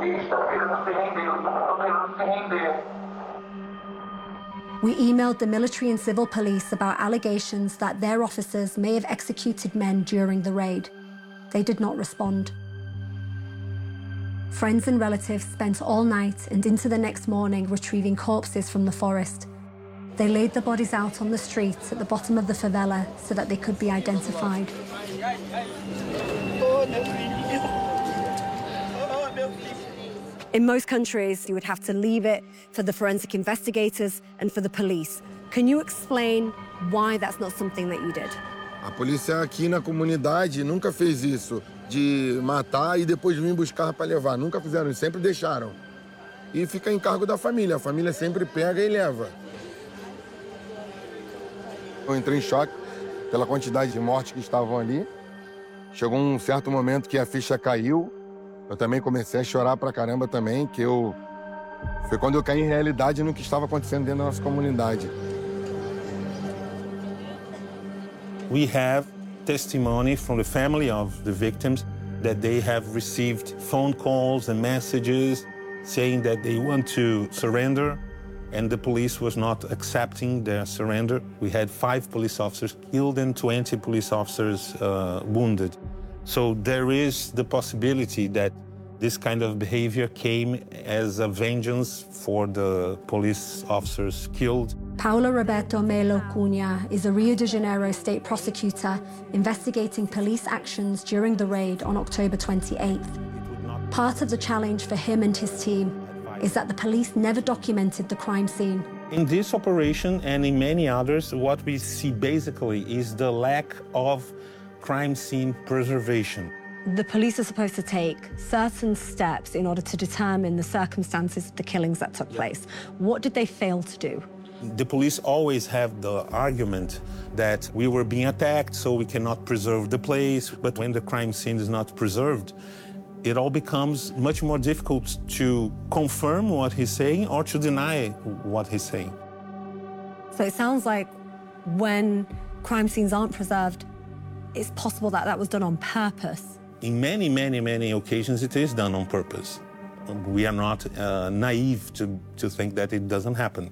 We emailed the military and civil police about allegations that their officers may have executed men during the raid. They did not respond. Friends and relatives spent all night and into the next morning retrieving corpses from the forest. They laid the bodies out on the street at the bottom of the favela so that they could be identified. In most countries, you would have to leave it for the forensic investigators and for the police. Can you explain why that's not something that you did? A polícia aqui na comunidade nunca fez isso, de matar e depois vir buscar para levar. Nunca fizeram isso, sempre deixaram. E fica em cargo da família. A família sempre pega e leva. Eu entrei em choque pela quantidade de mortes que estavam ali. Chegou um certo momento que a ficha caiu. Eu também comecei a chorar pra caramba também, foi quando eu caí em realidade no que estava acontecendo dentro da nossa comunidade. We have testimony from the family of the victims that they have received phone calls and messages saying that they want to surrender, and the police was not accepting their surrender. We had 5 police officers killed and 20 police officers wounded. So there is the possibility that this kind of behavior came as a vengeance for the police officers killed. Paulo Roberto Melo Cunha is a Rio de Janeiro state prosecutor investigating police actions during the raid on October 28th. Part of the challenge for him and his team is that the police never documented the crime scene. In this operation and in many others, what we see basically is the lack of crime scene preservation. The police are supposed to take certain steps in order to determine the circumstances of the killings that took place. What did they fail to do? The police always have the argument that we were being attacked, so we cannot preserve the place. But when the crime scene is not preserved, it all becomes much more difficult to confirm what he's saying or to deny what he's saying. So it sounds like when crime scenes aren't preserved, it's possible that that was done on purpose. In many, many, many occasions, it is done on purpose. We are not naive to think that it doesn't happen.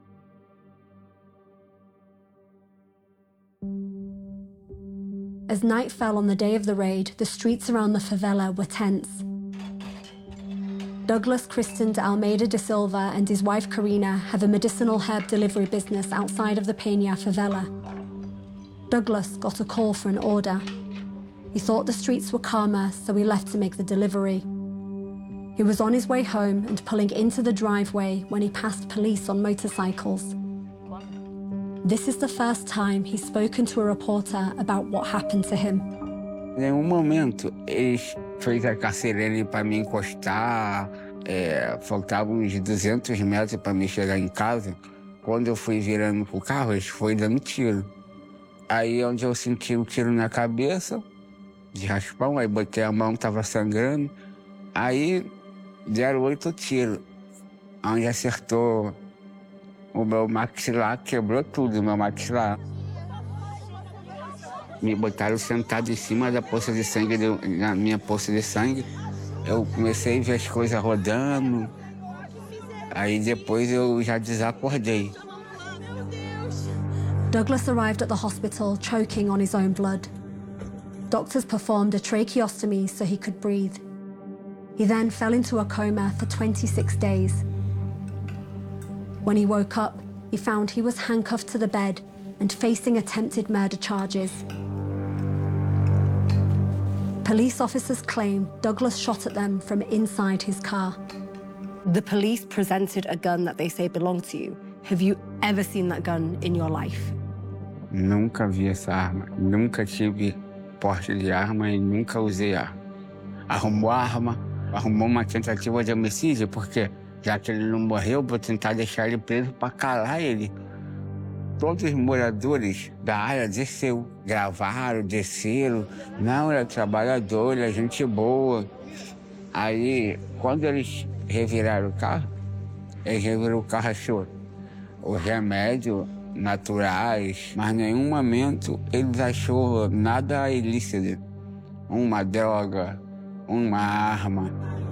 As night fell on the day of the raid, the streets around the favela were tense. Douglas Kristen de Almeida de Silva and his wife Karina have a medicinal herb delivery business outside of the Peña favela. Douglas got a call for an order. He thought the streets were calmer, so he left to make the delivery. He was on his way home and pulling into the driveway when he passed police on motorcycles. This is the first time he's spoken to a reporter about what happened to him. Em momento, eles fez a carcereira para me encostar, faltavam uns 200 metros para me chegar em casa. Quando eu fui virando pro carro, eles foram dando tiro. Aí onde eu senti um tiro na cabeça, de raspão, aí botei a mão, tava sangrando. Aí deram 8 tiros, onde acertou o meu maxilar, quebrou tudo, o meu maxilar. Me botaram sentado em cima da poça de sangue, na minha poça de sangue. Eu comecei a ver as coisas rodando. Aí depois eu já desacordei. Douglas arrived at the hospital choking on his own blood. Doctors performed a tracheostomy so he could breathe. He then fell into a coma for 26 days. When he woke up, he found he was handcuffed to the bed and facing attempted murder charges. Police officers claim Douglas shot at them from inside his car. The police presented a gun that they say belonged to you. Have you ever seen that gun in your life? Nunca vi essa arma. Nunca tive porte de arma e nunca usei arma. Arrumou uma tentativa de homicídio, porque já que ele não morreu, vou tentar deixar ele preso para calar ele. Todos os moradores da área gravaram, desceram. Não, era trabalhador, era gente boa. Aí, quando eles reviraram o carro, achou os remédios naturais, mas em nenhum momento eles achou nada ilícito. Uma droga, uma arma.